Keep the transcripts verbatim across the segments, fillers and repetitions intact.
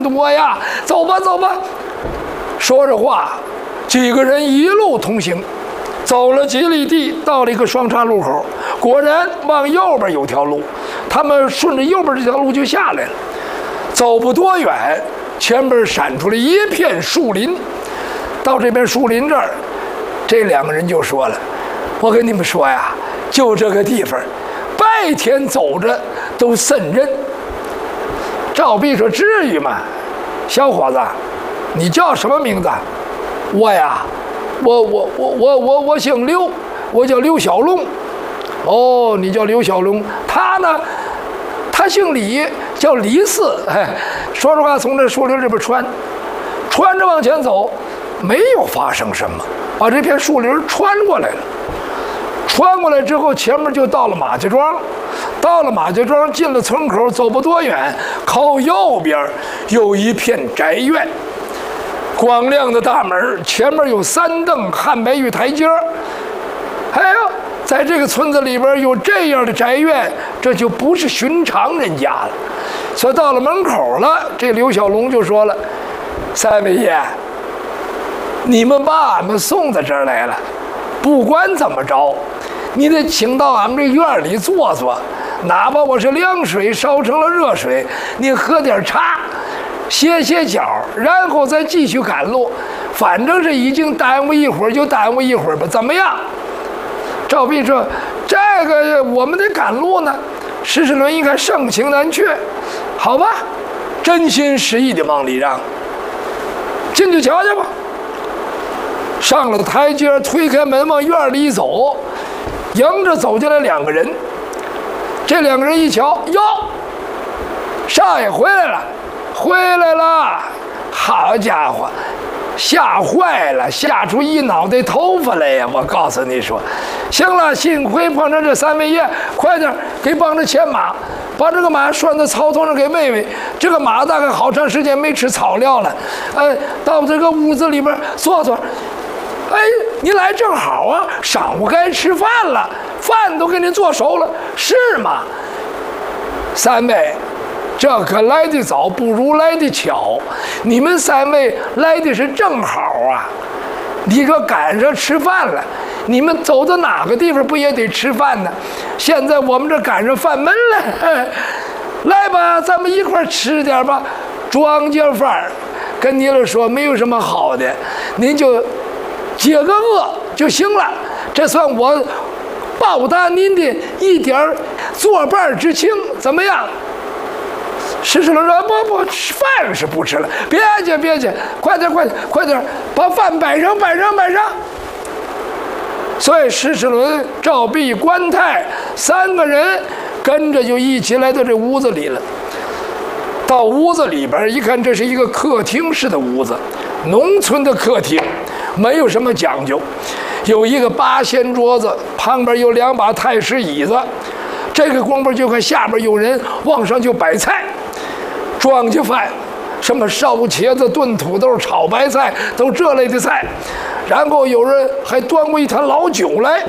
多呀！走吧，走吧。说着话，几个人一路同行，走了几里地，到了一个双岔路口。果然往右边有条路，他们顺着右边这条路就下来了。走不多远，前边闪出了一片树林。到这边树林这儿，这两个人就说了：“我跟你们说呀，就这个地方，白天走着都瘆人。”赵壁说：“至于吗？小伙子，你叫什么名字？”“我呀，我我我我我我姓刘，我叫刘小龙。”“哦，你叫刘小龙。他呢，他姓李，叫李四。”哎，说实话，从这树林里边穿，穿着往前走，没有发生什么，把这片树林穿过来了。穿过来之后，前面就到了马家庄。到了马家庄，进了村口，走不多远，靠右边有一片宅院，光亮的大门，前面有三蹬汉白玉台阶。哎呀，在这个村子里边有这样的宅院，这就不是寻常人家了。所以到了门口了，这刘小龙就说了：“三位爷，你们把俺们送到这儿来了，不管怎么着，你得请到俺们这院里坐坐，哪怕我是凉水烧成了热水，你喝点茶，歇歇脚，然后再继续赶路。反正是已经耽误一会儿就耽误一会儿吧，怎么样？”赵壁说：“这个我们得赶路呢。”石世伦一看盛情难却，好吧，真心实意的往里让，进去瞧瞧吧。上了台阶，推开门往院里一走，迎着走进来两个人。这两个人一瞧，哟，少爷回来了，回来了！好家伙，吓坏了，吓出一脑袋头发来呀！我告诉你说，行了，幸亏碰上这三位爷，快点给帮着牵马，把这个马拴到草头上给喂喂。这个马大概好长时间没吃草料了，呃，到这个屋子里边坐坐。哎，你来正好啊，晌午该吃饭了，饭都给你做熟了，是吗？三位，这可来得早，不如来得巧。你们三位来的是正好啊，你说赶上吃饭了，你们走到哪个地方不也得吃饭呢？现在我们这赶上饭门了，来吧，咱们一块吃点吧。庄稼饭跟您了说没有什么好的，您就解个饿就行了，这算我报答您的一点作伴之情，怎么样？石世伦说：“不不，吃饭是不吃了，别介别介，快点快点快点，把饭摆上摆上摆上。”所以石世伦、赵壁、关泰三个人跟着就一起来到这屋子里了。到屋子里边一看，这是一个客厅式的屋子，农村的客厅。没有什么讲究，有一个八仙桌子，旁边有两把太师椅子。这个功夫就看下边有人往上就摆菜，庄稼饭，什么烧茄子、炖土豆、炒白菜，都这类的菜。然后有人还端过一坛老酒来。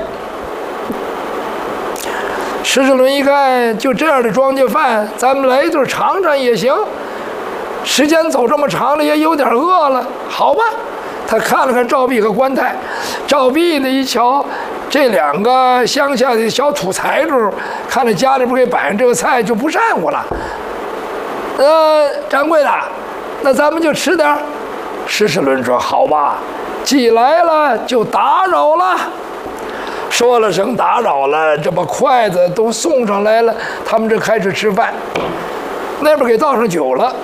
石世伦一看，就这样的庄稼饭，咱们来一顿尝尝也行。时间走这么长了，也有点饿了，好吧。他看了看赵壁和关泰，赵壁呢一瞧，这两个乡下的小土财主，看着家里边给摆上这个菜就不善乎了。呃，掌柜的，那咱们就吃点。石世伦说：“好吧，既来了就打扰了。”说了声打扰了，这把筷子都送上来了，他们这开始吃饭。那边给倒上酒了。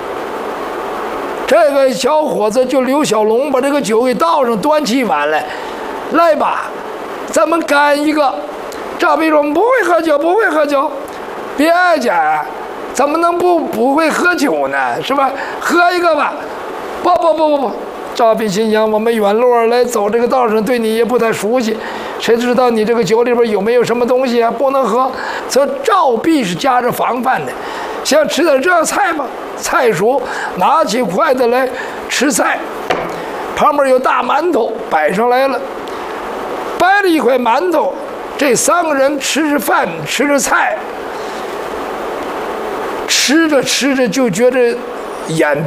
这个小伙子就刘小龙把这个酒给倒上，端起一碗来，来吧，咱们干一个。赵壁说：“不会喝酒，不会喝酒，别介，怎么能不不会喝酒呢？是吧？喝一个吧。”不不不不不，赵壁心想：我们远路而来，走这个道上，对你也不太熟悉，谁知道你这个酒里边有没有什么东西啊？不能喝。所以赵壁是夹着防范的，想吃点这菜吧。菜熟，拿起筷子来吃菜，旁边有大馒头摆上来了，摆了一块馒头。这三个人吃着饭，吃着菜，吃着吃着就觉着眼